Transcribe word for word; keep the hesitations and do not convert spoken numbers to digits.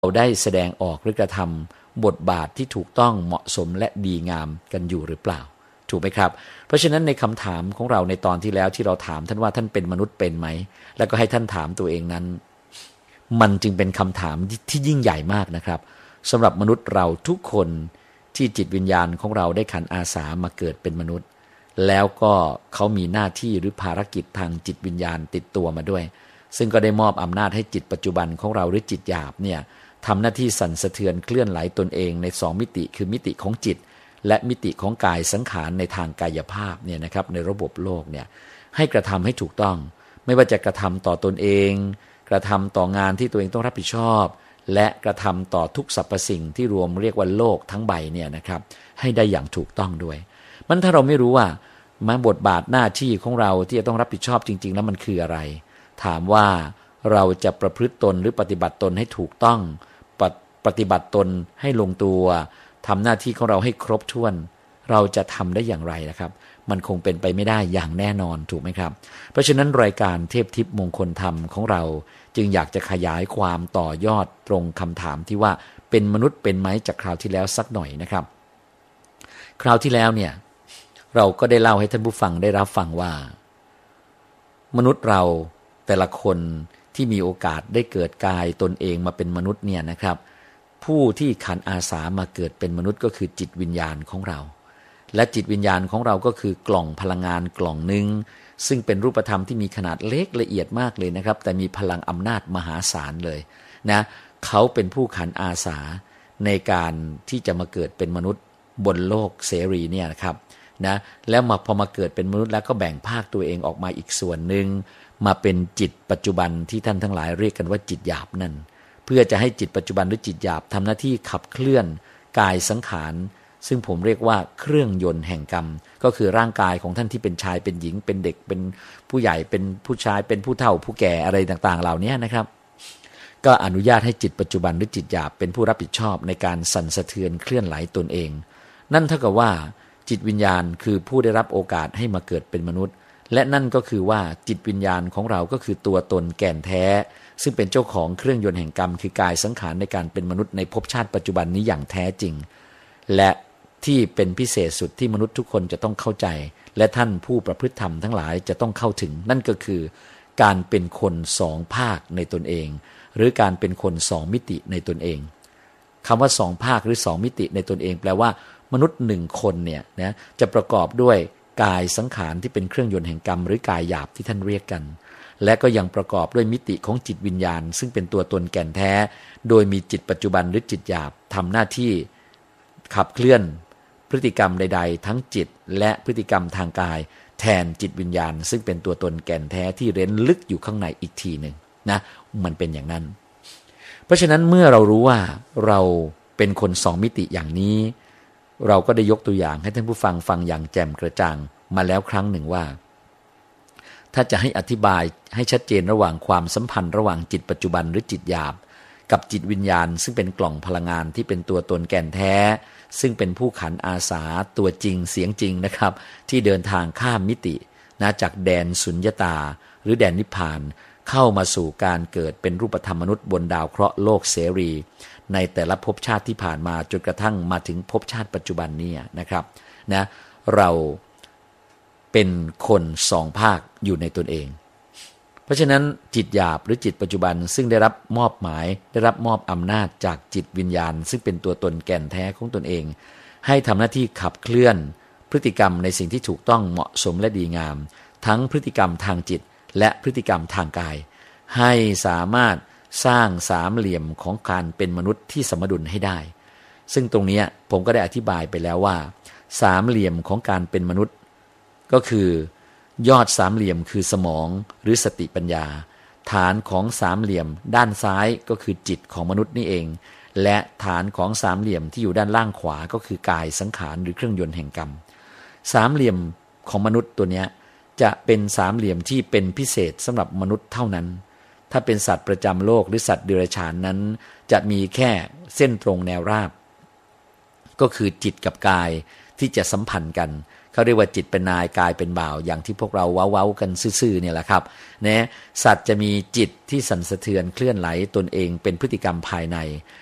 เราได้แสดงออกหรือกระทำบทบาทที่ถูกต้องเหมาะสมและดีงามกันอยู่หรือเปล่าถูกไหมครับเพราะฉะนั้นในคำถามของเราในตอนที่แล้วที่เราถามท่านว่าท่านเป็นมนุษย์เป็นไหมแล้วก็ให้ท่านถามตัวเองนั้นมันจึงเป็นคำถามที่ยิ่งใหญ่มากนะครับสำหรับมนุษย์เราทุกคนที่จิตวิญญาณของเราได้ขันอาสามาเกิดเป็นมนุษย์แล้วก็เขามีหน้าที่หรือภารกิจทางจิตวิญญาณติดตัวมาด้วยซึ่งก็ได้มอบอำนาจให้จิตปัจจุบันของเราหรือจิตหยาบเนี่ยทำหน้าที่สั่นสะเทือนเคลื่อนไหลตนเองในสองมิติคือมิติของจิตและมิติของกายสังขารในทางกายภาพเนี่ยนะครับในระบบโลกเนี่ยให้กระทำให้ถูกต้องไม่ว่าจะกระทำต่อตนเองกระทำต่องานที่ตัวเองต้องรับผิดชอบและกระทำต่อทุกสรรพสิ่งที่รวมเรียกว่าโลกทั้งใบเนี่ยนะครับให้ได้อย่างถูกต้องด้วยมันถ้าเราไม่รู้ว่ามาบทบาทหน้าที่ของเราที่จะต้องรับผิดชอบจริงๆแล้วมันคืออะไรถามว่าเราจะประพฤติตนหรือปฏิบัติตนให้ถูกต้องป, ปฏิบัติตนให้ลงตัวทำหน้าที่ของเราให้ครบถ้วนเราจะทำได้อย่างไรนะครับมันคงเป็นไปไม่ได้อย่างแน่นอนถูกไหมครับเพราะฉะนั้นรายการเทพทิพย์มงคลธรรมของเราจึงอยากจะขยายความต่อยอดตรงคำถามที่ว่าเป็นมนุษย์เป็นไหมจากคราวที่แล้วสักหน่อยนะครับคราวที่แล้วเนี่ยเราก็ได้เล่าให้ท่านผู้ฟังได้รับฟังว่ามนุษย์เราแต่ละคนที่มีโอกาสได้เกิดกายตนเองมาเป็นมนุษย์เนี่ยนะครับผู้ที่ขันอาสามาเกิดเป็นมนุษย์ก็คือจิตวิญญาณของเราและจิตวิญญาณของเราก็คือกล่องพลังงานกล่องหนึ่งซึ่งเป็นรูปธรรมที่มีขนาดเล็กละเอียดมากเลยนะครับแต่มีพลังอำนาจมหาศาลเลยนะเขาเป็นผู้ขันอาสาในการที่จะมาเกิดเป็นมนุษย์บนโลกเสรีเนี่ยนะครับนะแล้วมาพอมาเกิดเป็นมนุษย์แล้วก็แบ่งภาคตัวเองออกมาอีกส่วนหนึ่งมาเป็นจิตปัจจุบันที่ท่านทั้งหลายเรียกกันว่าจิตหยาบนั่นเพื่อจะให้จิตปัจจุบันหรือจิตหยาบทำหน้าที่ขับเคลื่อนกายสังขารซึ่งผมเรียกว่าเครื่องยนต์แห่งกรรมก็คือร่างกายของท่านที่เป็นชายเป็นหญิงเป็นเด็กเป็นผู้ใหญ่เป็นผู้ชายเป็นผู้เฒ่าผู้แก่อะไรต่างๆเหล่านี้นะครับก็อนุญาตให้จิตปัจจุบันหรือจิตหยาบเป็นผู้รับผิดชอบในการสั่นสะเทือนเคลื่อนไหลตนเองนั่นเท่ากับว่าจิตวิญญาณคือผู้ได้รับโอกาสให้มาเกิดเป็นมนุษย์และนั่นก็คือว่าจิตวิญญาณของเราก็คือตัวตนแก่นแท้ซึ่งเป็นเจ้าของเครื่องยนต์แห่งกรรมคือกายสังขารในการเป็นมนุษย์ในภพชาติปัจจุบันนี้อย่างแท้จริงและที่เป็นพิเศษสุดที่มนุษย์ทุกคนจะต้องเข้าใจและท่านผู้ประพฤติธรรมทั้งหลายจะต้องเข้าถึงนั่นก็คือการเป็นคนสองภาคในตนเองหรือการเป็นคนสองมิติในตนเองคำว่าสองภาคหรือสองมิติในตนเองแปลว่ามนุษย์หนึ่งคนเนี่ยนะจะประกอบด้วยกายสังขารที่เป็นเครื่องยนต์แห่งกรรมหรือกายหยาบที่ท่านเรียกกันและก็ยังประกอบด้วยมิติของจิตวิญญาณซึ่งเป็นตัวตนแก่นแท้โดยมีจิตปัจจุบันหรือจิตหยาบทำหน้าที่ขับเคลื่อนพฤติกรรมใดๆทั้งจิตและพฤติกรรมทางกายแทนจิตวิญญาณซึ่งเป็นตัวตนแก่นแท้ที่เร้นลึกอยู่ข้างในอีกทีหนึ่งนะมันเป็นอย่างนั้นเพราะฉะนั้นเมื่อเรารู้ว่าเราเป็นคนสองมิติอย่างนี้เราก็ได้ยกตัวอย่างให้ท่านผู้ฟังฟังอย่างแจ่มกระจ่างมาแล้วครั้งหนึ่งว่าถ้าจะให้อธิบายให้ชัดเจนระหว่างความสัมพันธ์ระหว่างจิตปัจจุบันหรือจิตหยาบกับจิตวิญญาณซึ่งเป็นกล่องพลังงานที่เป็นตัวตนแก่นแท้ซึ่งเป็นผู้ขันอาสาตัวจริงเสียงจริงนะครับที่เดินทางข้ามมิตินะจากแดนสุญญตาหรือแดนนิพพานเข้ามาสู่การเกิดเป็นรูปธรรมมนุษย์บนดาวเคราะห์โลกเสรีในแต่ละภพชาติที่ผ่านมาจนกระทั่งมาถึงภพชาติปัจจุบันนี้นะครับนะเราเป็นคนสองภาคอยู่ในตนเองเพราะฉะนั้นจิตหยาบหรือจิตปัจจุบันซึ่งได้รับมอบหมายได้รับมอบอำนาจจากจิตวิญญาณซึ่งเป็นตัวตนแก่นแท้ของตนเองให้ทำหน้าที่ขับเคลื่อนพฤติกรรมในสิ่งที่ถูกต้องเหมาะสมและดีงามทั้งพฤติกรรมทางจิตและพฤติกรรมทางกายให้สามารถสร้างสามเหลี่ยมของการเป็นมนุษย์ที่สมดุลให้ได้ซึ่งตรงนี้ผมก็ได้อธิบายไปแล้วว่าสามเหลี่ยมของการเป็นมนุษย์ก็คือยอดสามเหลี่ยมคือสมองหรือสติปัญญาฐานของสามเหลี่ยมด้านซ้ายก็คือจิตของมนุษย์นี่เองและฐานของสามเหลี่ยมที่อยู่ด้านล่างขวาก็คือกายสังขารหรือเครื่องยนต์แห่งกรรมสามเหลี่ยมของมนุษย์ตัวนี้จะเป็นสามเหลี่ยมที่เป็นพิเศษสำหรับมนุษย์เท่านั้นถ้าเป็นสัตว์ประจำโลกหรือสัตว์เดรัจฉานนั้นจะมีแค่เส้นตรงแนวราบก็คือจิตกับกายที่จะสัมพันธ์กันเขาเรียกว่าจิตเป็นนายกายเป็นบ่าวอย่างที่พวกเราเว้าๆกันซื่อๆเนี่ยแหละครับนะสัตว์จะมีจิตที่สั่นสะเทือนเคลื่อนไหลตนเองเป็นพฤติกรรมภายใน